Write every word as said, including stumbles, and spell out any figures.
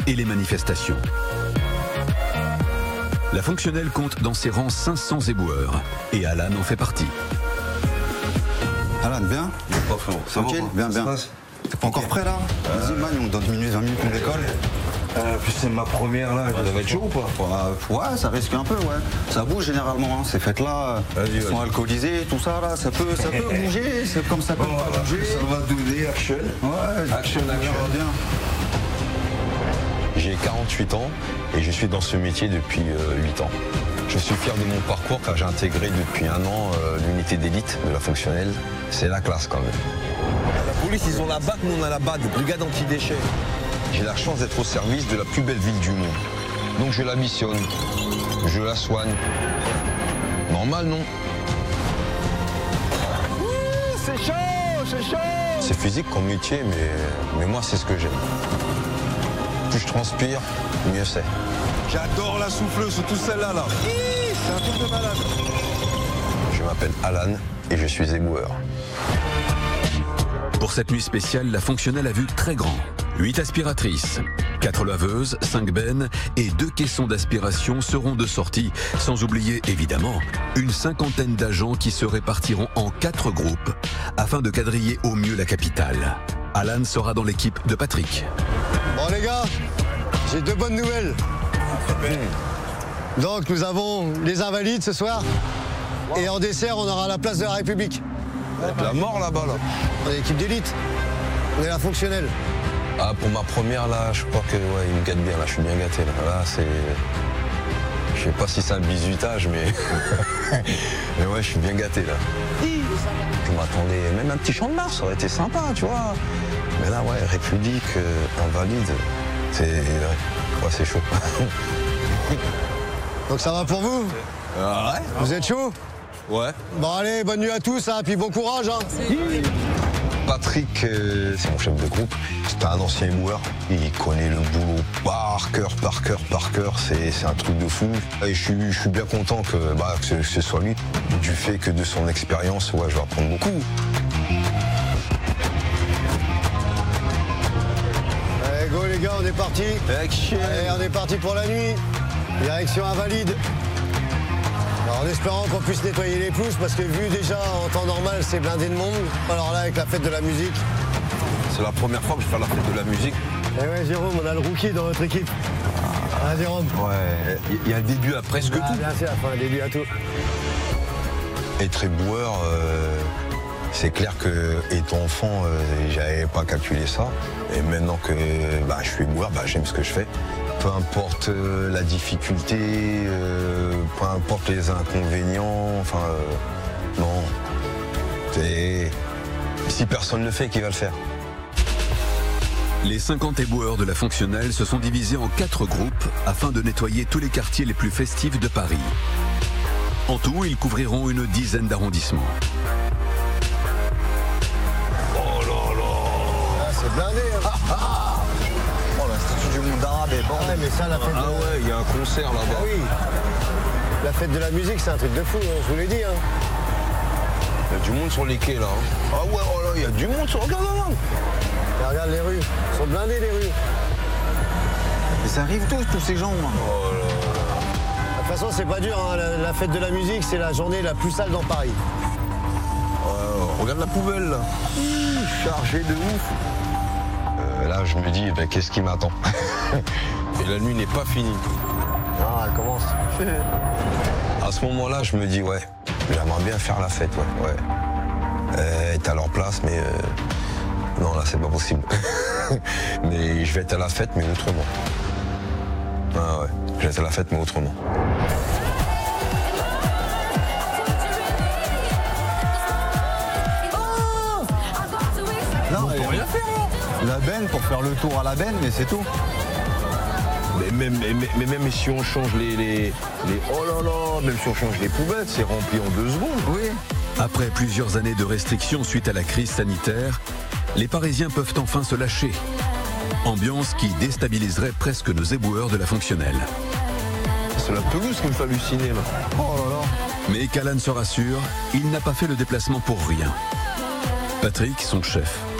et les manifestations. La fonctionnelle compte dans ses rangs cinq cents éboueurs et Alan en fait partie. Alan, bien. Pas frérot, ça tranquille, va, bien, bien. T'es pas encore prêt là? Vas-y man, on dans dix minutes, vingt minutes on décolle. Euh, puis c'est ma première là, ça va être chaud ou pas? Ouais, ouais, ça risque un peu, ouais. Ça bouge généralement, hein. Ces fêtes-là, ils sont alcoolisés, tout ça là, ça peut, ça peut bouger, c'est comme ça peut bon, pas voilà, bouger. Ça va donner action. Ouais, action, action. Bien. J'ai quarante-huit ans et je suis dans ce métier depuis euh, huit ans. Je suis fier de mon parcours car j'ai intégré depuis un an euh, l'unité d'élite de la fonctionnelle. C'est la classe quand même. La police, ils ont la B A C, nous on a la B A D, brigade anti-déchets. J'ai la chance d'être au service de la plus belle ville du monde. Donc je la missionne, je la soigne. Normal, non? Ouh, c'est chaud, c'est chaud. C'est physique comme métier, mais, mais moi c'est ce que j'aime. Plus je transpire, mieux c'est. J'adore la souffleuse, surtout celle-là là. C'est un truc de malade. Je m'appelle Alan et je suis éboueur. Pour cette nuit spéciale, la fonctionnelle a vu très grand. huit aspiratrices, quatre laveuses, cinq bennes et deux caissons d'aspiration seront de sortie, sans oublier évidemment une cinquantaine d'agents qui se répartiront en quatre groupes afin de quadriller au mieux la capitale. Alan sera dans l'équipe de Patrick. Bon les gars, j'ai deux bonnes nouvelles. Donc nous avons les Invalides ce soir et en dessert on aura la place de la République. La mort là-bas là. On est l'équipe d'élite, on est la fonctionnelle. Ah, pour ma première, là, je crois que, ouais, il me gâte bien, là, je suis bien gâté, là. Là, c'est... Je sais pas si c'est un bisutage, mais... mais ouais, je suis bien gâté, là. Je m'attendais, même un petit champ de Mars, ça aurait été sympa, tu vois. Mais là, ouais, République, euh, Invalide, c'est... Ouais, c'est chaud. Donc ça va pour vous? Ah ouais. Vous êtes chaud? Ouais. Bon allez, bonne nuit à tous, hein, puis bon courage. Hein. Patrick, euh, c'est mon chef de groupe, c'est un ancien éboueur. Il connaît le boulot par cœur, par cœur, par cœur, c'est, c'est un truc de fou. Et je suis, je suis bien content que, bah, que ce, ce soit lui, du fait que de son expérience, ouais, je vais apprendre beaucoup. Allez, go les gars, on est parti. Action. Allez, on est parti pour la nuit. Direction Invalide. Alors, en espérant qu'on puisse nettoyer les pelouses, parce que vu déjà en temps normal, c'est blindé de monde. Alors là, avec la fête de la musique. C'est la première fois que je fais la fête de la musique. Eh ouais, Jérôme, on a le rookie dans notre équipe. Ah, Jérôme. Ouais, il y a un début à presque Ah, tout. bien sûr, enfin, un début à tout. Être éboueur, euh, c'est clair que, étant enfant, euh, j'avais pas calculé ça. Et maintenant que bah, je suis éboueur, bah, j'aime ce que je fais. Peu importe euh, la difficulté, euh, peu importe les inconvénients, enfin, euh, non. C'est... Si personne ne le fait, qui va le faire? Les cinquante éboueurs de la fonctionnelle se sont divisés en quatre groupes afin de nettoyer tous les quartiers les plus festifs de Paris. En tout, ils couvriront une dizaine d'arrondissements. Oh là là. Ah, c'est blindé. Hein. Oh, l'Institut du monde arabe est Ah, bordel. mais ça, la fête, Ah de... ouais, il y a un concert Ah là-bas. oui. La fête de la musique, c'est un truc de fou, hein, je vous l'ai dit. Hein. Il y a du monde sur les quais là. Ah ouais, oh là, il y a du monde sur... Regarde, regarde. Et regarde les rues, elles sont blindées les rues. Mais ça arrive tous, tous ces gens. Hein. De toute façon, c'est pas dur, hein. la, la fête de la musique, c'est la journée la plus sale dans Paris. Euh, regarde la poubelle là. Chargée de ouf. Euh, là, je me dis, ben, qu'est-ce qui m'attend? Et la nuit n'est pas finie. Ah, elle commence. À ce moment-là, je me dis, ouais, j'aimerais bien faire la fête, ouais. ouais. Euh, être à leur place, mais euh, non, là, c'est pas possible. Mais je vais être à la fête, mais autrement. Ah ouais, je vais être à la fête, mais autrement. Non, et- Rien faire, hein. la benne pour faire le tour à la benne, mais c'est tout. Mais même, mais, mais même si on change les, les, les... Oh là là, même si on change les poubelles, c'est rempli en deux secondes. Oui. Après plusieurs années de restrictions suite à la crise sanitaire, les Parisiens peuvent enfin se lâcher. Ambiance qui déstabiliserait presque nos éboueurs de la fonctionnelle. C'est la pelouse qui me fait halluciner là. Oh là là. Mais qu'Alan se rassure, il n'a pas fait le déplacement pour rien. Patrick, son chef,